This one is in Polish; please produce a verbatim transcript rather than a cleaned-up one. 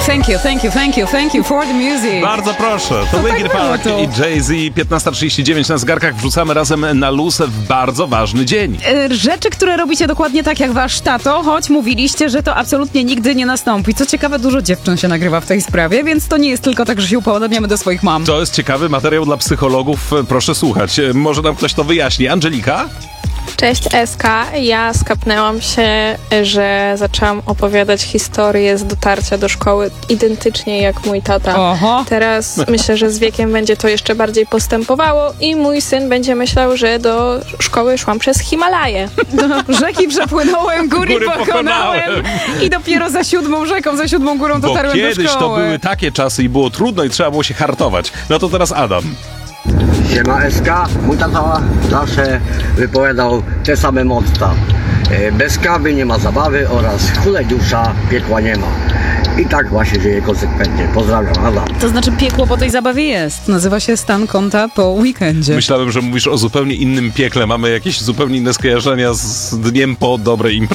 Thank you, thank you, thank you, thank you for the music. Bardzo proszę, to To Linkin tak było Park to. i Jay-Z. piętnasta trzydzieści dziewięć na zegarkach, wrzucamy razem na luz w bardzo ważny dzień. E, Rzeczy, które robicie dokładnie tak jak wasz tato, choć mówiliście, że to absolutnie nigdy nie nastąpi. Co ciekawe, dużo dziewczyn się nagrywa w tej sprawie, więc to nie jest tylko tak, że się upodobniamy do swoich mam. To jest ciekawy materiał dla psychologów, proszę słuchać. Może nam ktoś to wyjaśni. Angelika? Cześć Eska, ja skapnęłam się, że zaczęłam opowiadać historię z dotarcia do szkoły identycznie jak mój tata. Oho. Teraz myślę, że z wiekiem będzie to jeszcze bardziej postępowało i mój syn będzie myślał, że do szkoły szłam przez Himalaje. Do rzeki przepłynąłem, góry, Góry pokonałem pokonałem. i dopiero za siódmą rzeką, za siódmą górą Bo dotarłem do kiedyś szkoły. to były takie czasy i było trudno i trzeba było się hartować. No to teraz Adam. Siema S K, mój tata zawsze wypowiadał te same motta. E, Bez kawy nie ma zabawy oraz hulaj dusza, piekła nie ma. I tak właśnie żyje konsekwentnie. Pozdrawiam, Adam. To znaczy piekło po tej zabawie jest. Nazywa się stan konta po weekendzie. Myślałem, że mówisz o zupełnie innym piekle. Mamy jakieś zupełnie inne skojarzenia z dniem po dobrej imprezie.